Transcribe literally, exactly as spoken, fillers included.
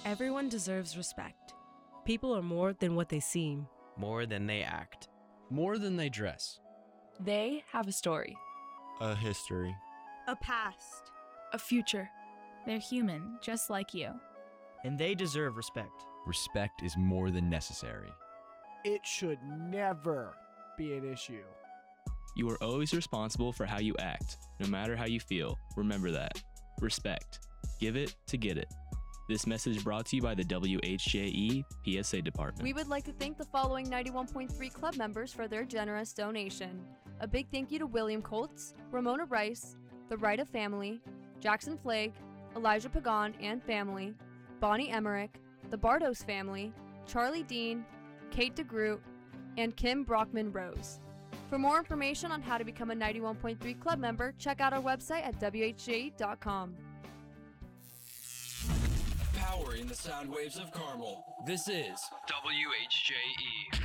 Everyone deserves respect. People are more than what they seem. More than they act. More than they dress. They have a story. A history. A past. A future. They're human, just like you. And they deserve respect. Respect is more than necessary. It should never be an issue. You are always responsible for how you act, no matter how you feel. Remember that. Respect. Give it to get it. This message brought to you by the W H J E P S A Department. We would like to thank the following ninety-one point three Club members for their generous donation. A big thank you to William Colts, Ramona Rice, the Wright of Family, Jackson Flagg, Elijah Pagan and family, Bonnie Emmerich, the Bardos family, Charlie Dean, Kate DeGroot, and Kim Brockman Rose. For more information on how to become a ninety-one point three Club member, check out our website at W H J E dot com. Powering the sound waves of Carmel. This is W H J E.